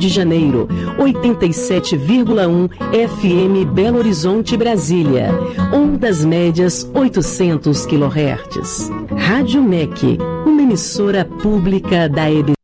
de Janeiro, 87,1 FM Belo Horizonte, Brasília, ondas médias 800 kHz. Rádio MEC, uma emissora pública da EBC.